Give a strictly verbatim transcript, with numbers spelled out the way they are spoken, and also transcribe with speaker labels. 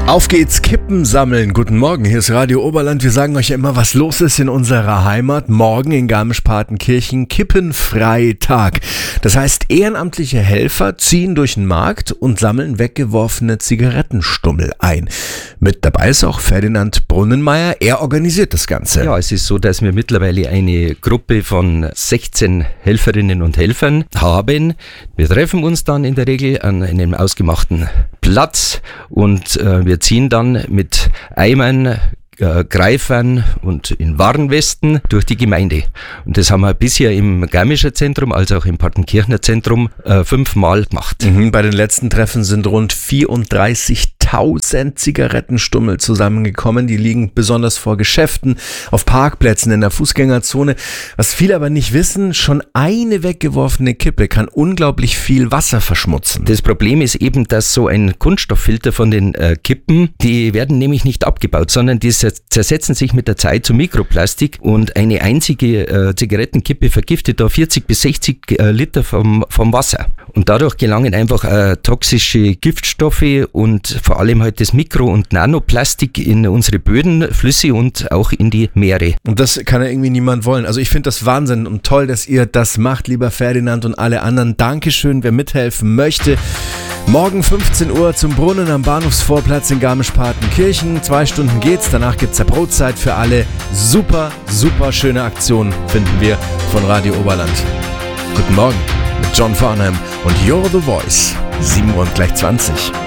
Speaker 1: Auf geht's, Kippen sammeln. Guten Morgen, hier ist Radio Oberland. Wir sagen euch ja immer, was los ist in unserer Heimat. Morgen in Garmisch-Partenkirchen Kippenfreitag. Das heißt, ehrenamtliche Helfer ziehen durch den Markt und sammeln weggeworfene Zigarettenstummel ein. Mit dabei ist auch Ferdinand Brunnenmeier. Er organisiert das Ganze.
Speaker 2: Ja, es ist so, dass wir mittlerweile eine Gruppe von sechzehn Helferinnen und Helfern haben. Wir treffen uns dann in der Regel an einem ausgemachten Platz und äh, wir ziehen dann mit Eimern, äh, Greifern und in Warnwesten durch die Gemeinde. Und das haben wir bisher im Garmischer Zentrum als auch im Partenkirchener Zentrum äh, fünfmal gemacht.
Speaker 1: Mhm, bei den letzten Treffen sind rund vierunddreißigtausend Zigarettenstummel zusammengekommen. Die liegen besonders vor Geschäften, auf Parkplätzen, in der Fußgängerzone. Was viele aber nicht wissen, schon eine weggeworfene Kippe kann unglaublich viel Wasser verschmutzen.
Speaker 2: Das Problem ist eben, dass so ein Kunststofffilter von den äh, Kippen, die werden nämlich nicht abgebaut, sondern die zersetzen sich mit der Zeit zu Mikroplastik und eine einzige äh, Zigarettenkippe vergiftet da vierzig bis sechzig äh, Liter vom, vom Wasser. Und dadurch gelangen einfach äh, toxische Giftstoffe und vor allem halt das Mikro- und Nanoplastik in unsere Böden, Flüsse und auch in die Meere.
Speaker 1: Und das kann ja irgendwie niemand wollen. Also ich finde das Wahnsinn und toll, dass ihr das macht, lieber Ferdinand und alle anderen. Dankeschön, wer mithelfen möchte. Morgen fünfzehn Uhr zum Brunnen am Bahnhofsvorplatz in Garmisch-Partenkirchen. Zwei Stunden geht's, danach gibt's ja Brotzeit für alle. Super, super schöne Aktion finden wir von Radio Oberland. Guten Morgen mit John Farnham und You're the Voice. sieben Uhr und gleich zwanzig.